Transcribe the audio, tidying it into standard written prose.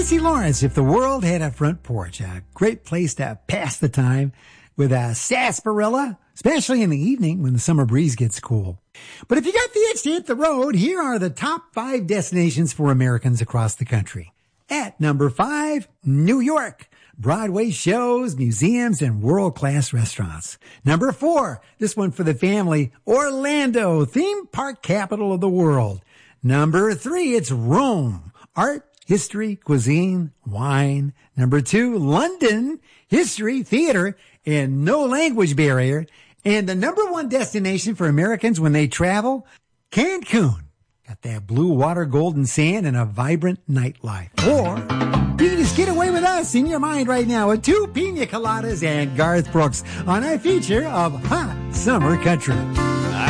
Nancy Lawrence, If the World Had a Front Porch, a great place to pass the time with a sarsaparilla, especially in the evening when the summer breeze gets cool. But if you got the itch to hit the road, here are the top 5 destinations for Americans across the country. At number 5, New York. Broadway shows, museums, and world-class restaurants. Number 4, this one for the family, Orlando, theme park capital of the world. Number 3, it's Rome. Art, history, cuisine, wine. Number 2, London, history, theater, and no language barrier. And the number 1 destination for Americans when they travel, Cancun. Got that blue water, golden sand, and a vibrant nightlife. Or you can just get away with us in your mind right now with 2 pina coladas and Garth Brooks on our feature of Hot Summer Country.